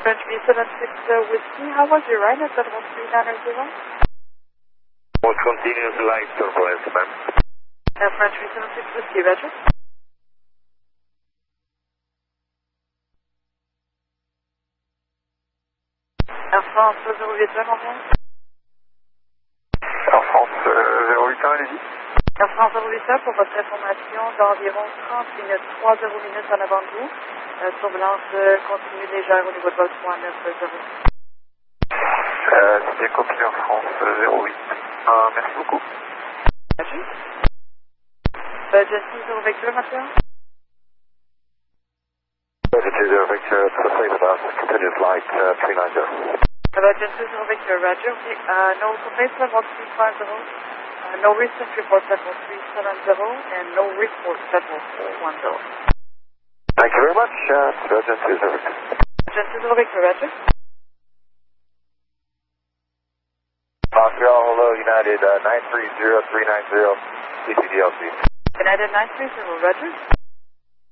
French V76 Whiskey, how was your ride at 73900? Was continuous light turbulence, ma'am. French V76 Whiskey, Roger. Air France 081, Montréal. Air France 081, allez-y. Air France 081, pour votre information, d'environ 30 minutes, 30 minutes en avant de vous. Turbulence continue légère au niveau de vol 390. C'est bien compris en France 08. Merci beaucoup. Merci. Justin 0 Victor, Mathieu. Justin 0 Victor, to the safe about continuous light 390. Justin 0 Victor, Roger. No complaints level 350. No recent report level 370 and no report level 410. Thank you very much. Justin 0 Victor. Justin 0 Victor, Roger. Montreal, hello, United 930390, CCDLC. United 930, Roger.